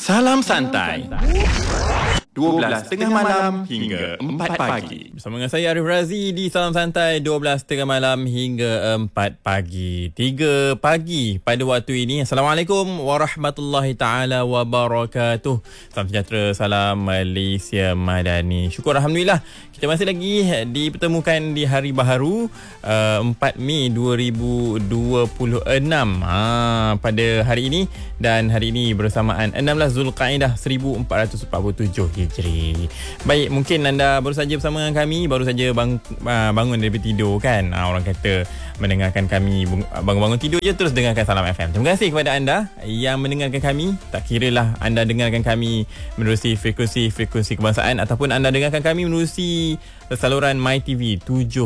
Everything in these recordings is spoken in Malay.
Salam santai. 12.30 malam hingga 4 pagi. Bersama dengan saya Arif Razi di Salam Santai 12.30 malam hingga 4 pagi. 3 pagi pada waktu ini. Assalamualaikum warahmatullahi taala wabarakatuh. Salam sejahtera, salam Malaysia Madani. Syukur alhamdulillah kita masih lagi dipertemukan di hari baharu 4 Mei 2026 pada hari ini, dan hari ini bersamaan 16 Zulqaidah 1447 Hijri. Baik, mungkin anda baru saja bersama dengan kami, baru saja bangun dari tidur kan. Orang kata mendengarkan kami bangun-bangun tidur je terus dengarkan Salam FM. Terima kasih kepada anda yang mendengarkan kami. Tak kiralah anda dengarkan kami menerusi frekuensi kebangsaan ataupun anda dengarkan kami menerusi saluran MyTV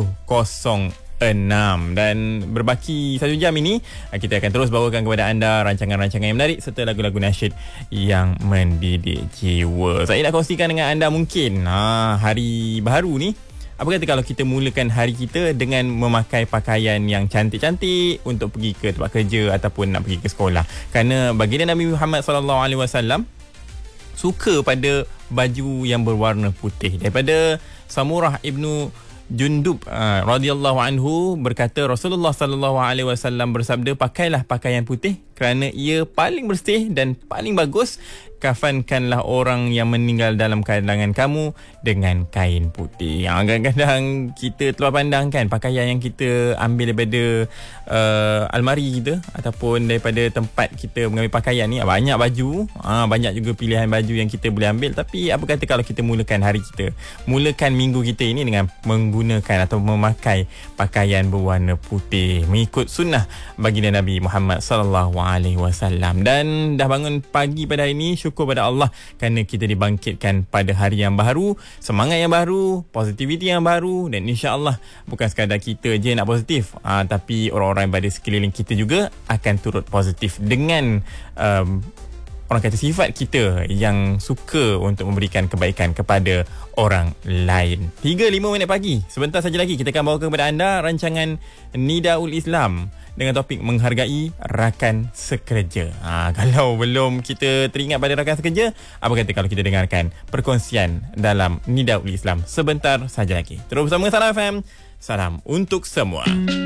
706. Dan berbaki 1 jam ini, kita akan terus bawakan kepada anda rancangan-rancangan yang menarik serta lagu-lagu nasyid yang mendidik jiwa. Saya nak kongsikan dengan anda mungkin hari baru ni, apa kata kalau kita mulakan hari kita dengan memakai pakaian yang cantik-cantik untuk pergi ke tempat kerja ataupun nak pergi ke sekolah. Kerana baginda Nabi Muhammad SAW suka pada baju yang berwarna putih. Daripada Samurah ibnu Jundub radhiyallahu anhu berkata, Rasulullah sallallahu alaihi wasallam bersabda, pakailah pakaian putih kerana ia paling bersih dan paling bagus. Kafankanlah orang yang meninggal dalam kalangan kamu dengan kain putih. Kadang-kadang kita terluar pandang kan, pakaian yang kita ambil daripada almari kita ataupun daripada tempat kita mengambil pakaian ni, banyak baju, banyak juga pilihan baju yang kita boleh ambil. Tapi apa kata kalau kita mulakan hari kita, mulakan minggu kita ini dengan menggunakan atau memakai pakaian berwarna putih, mengikut sunnah baginda Nabi Muhammad sallallahu alaihi wasallam. Dan dah bangun pagi pada hari ini, syukur pada Allah kerana kita dibangkitkan pada hari yang baru, semangat yang baru, positiviti yang baru, dan insya-Allah bukan sekadar kita je nak positif, tapi orang-orang yang berada sekeliling kita juga akan turut positif dengan orang kata sifat kita yang suka untuk memberikan kebaikan kepada orang lain. 3-5 minit pagi. Sebentar saja lagi kita akan bawa kepada anda rancangan Nidaul Islam dengan topik menghargai rakan sekerja. Kalau belum kita teringat pada rakan sekerja, apa kata kalau kita dengarkan perkongsian dalam Nidaul Islam sebentar saja lagi. Terus bersama Salam FM. Salam untuk semua.